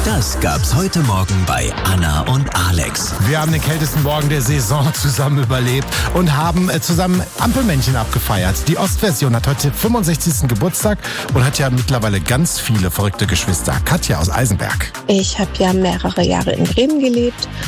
Das gab's heute Morgen bei Anna und Alex. Wir haben den kältesten Morgen der Saison zusammen überlebt und haben zusammen Ampelmännchen abgefeiert. Die Ostversion hat heute 65. Geburtstag und hat ja mittlerweile ganz viele verrückte Geschwister. Katja aus Eisenberg. Ich habe ja mehrere Jahre in Bremen gelebt